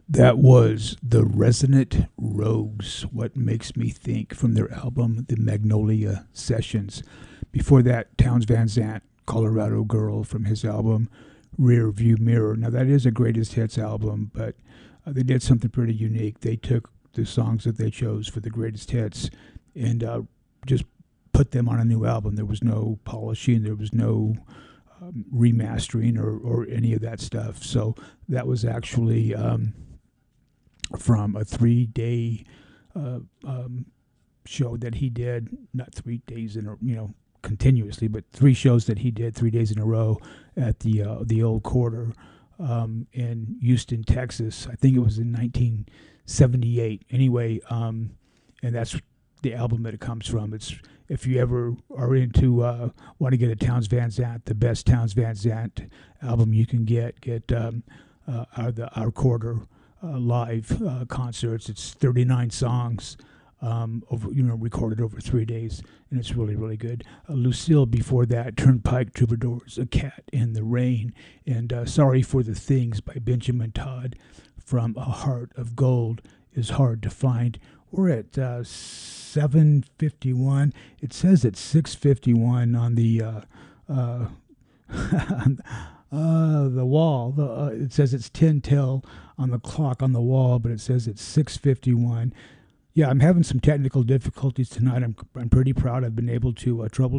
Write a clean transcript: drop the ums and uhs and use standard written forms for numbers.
That was the Resonant Rogues, What Makes Me Think, from their album, The Magnolia Sessions. Before that, Towns Van Zandt, Colorado Girl, from his album, Rear View Mirror. Now, that is a greatest hits album, but they did something pretty unique. They took the songs that they chose for the greatest hits and just put them on a new album. There was no polishing, there was no remastering or any of that stuff. So that was actually from a 3-day show that he did, not 3 days continuously, but 3 shows that he did 3 days in a row at the Old Quarter in Houston, Texas. I think it was in 1978. Anyway, and that's the album that it comes from. It's, if you ever are into want to get a Towns Van Zandt, the best Towns Van Zandt album you can get our Quarter live concerts. It's 39 songs recorded over 3 days, and it's really, really good. Lucille before that, Turnpike Troubadours, A Cat in the Rain, and Sorry for the Things by Benjamin Todd from A Heart of Gold is Hard to Find. We're at 7:51. It says it's 6:51 on the the wall. It says it's 10 till on the clock on the wall, but it says it's 6:51. Yeah, I'm having some technical difficulties tonight. I'm pretty proud I've been able to troubleshoot